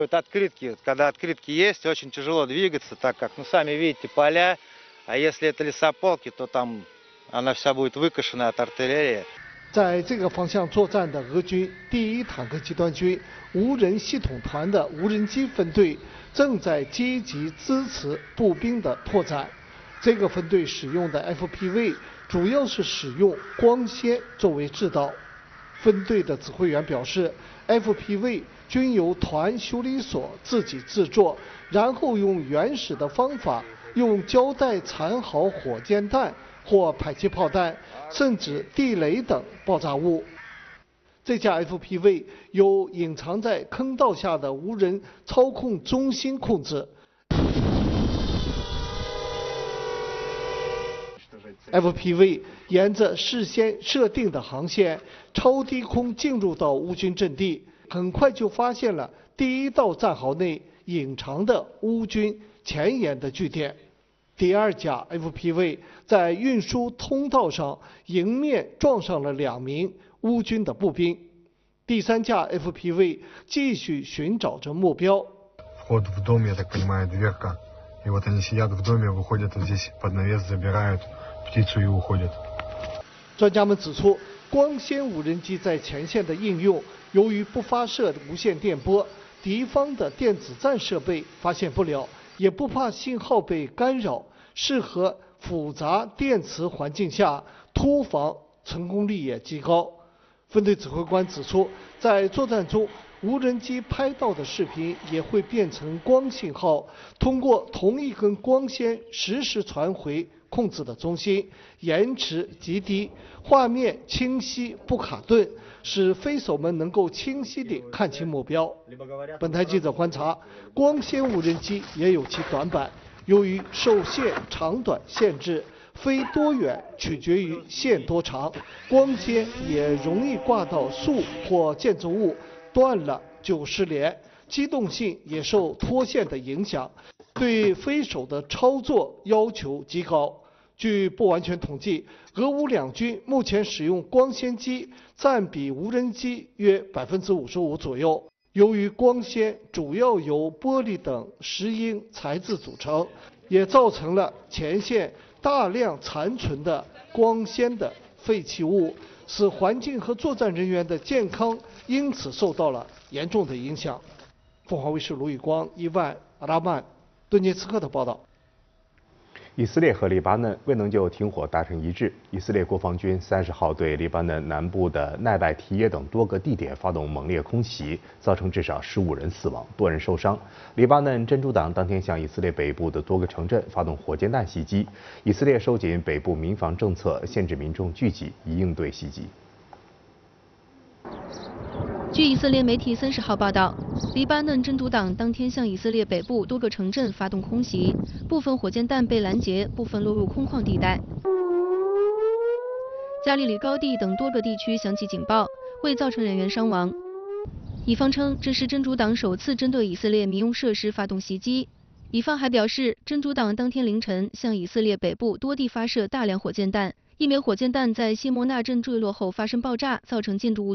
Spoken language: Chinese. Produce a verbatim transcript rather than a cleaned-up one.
Вот открытки, когда открытки есть, очень тяжело двигаться, так как, ну, сами видите, поля, а если это лесополки, то там она вся будет выкошена от артиллерии. 在这个方向作战的俄军第一坦克集团军无人系统团的无人机分队正在积极支持步兵的拓展。这个分队使用的 F P V 主要是使用光纤作为制导。分队的指挥员表示 ，F P V 均由团修理所自己制作，然后用原始的方法，用胶带缠好火箭弹或迫击炮弹，甚至地雷等爆炸物。这架 F P V 由隐藏在坑道下的无人操控中心控制。F P V 沿着事先设定的航线，超低空进入到乌军阵地，很快就发现了第一道战壕内隐藏的乌军前沿的据点。第二架 F P V 在运输通道上迎面撞上了两名乌军的步兵。第三架 F P V 继续寻找着目标。 Вход в дом, я так понимаю, дверка. И вот они сидят в доме, выходят вот здесь под навес, забирают птицу и уходят. 专家们指出，光纤无人机在前线的应用，由于不发射无线电波，敌方的电子战设备发现不了，也不怕信号被干扰，适合复杂电磁环境下突防，成功率也极高。分队指挥官指出，在作战中，无人机拍到的视频也会变成光信号，通过同一根光纤实时传回控制的中心，延迟极低，画面清晰不卡顿，使飞手们能够清晰地看清目标。本台记者观察，光纤无人机也有其短板，由于受线长短限制，飞多远取决于线多长，光纤也容易挂到树或建筑物，断了就失联，机动性也受脱线的影响，对飞手的操作要求极高。据不完全统计，俄乌两军目前使用光纤机占比无人机约百分之五十五左右。由于光纤主要由玻璃等石英材质组成，也造成了前线大量残存的光纤的废弃物，使环境和作战人员的健康因此受到了严重的影响。凤凰卫视卢宇光、伊万、阿拉曼、顿涅茨克的报道。 以色列和黎巴嫩未能就停火达成一致。以色列国防军三十号对黎巴嫩南部的奈拜提耶等多个地点发动猛烈空袭，造成至少十五人死亡，多人受伤。黎巴嫩真主党当天向以色列北部的多个城镇发动火箭弹袭击。以色列收紧北部民防政策，限制民众聚集，以应对袭击。 据以色列媒体三十号报道，黎巴嫩真主党当天向以色列北部多个城镇发动空袭，部分火箭弹被拦截，部分落入空旷地带。加利里高地等多个地区响起警报，未造成人员伤亡。以方称这是真主党首次针对以色列民用设施发动袭击。以方还表示，真主党当天凌晨向以色列北部多地发射大量火箭弹，一枚火箭弹在谢莫纳镇坠落后发生爆炸，造成建筑物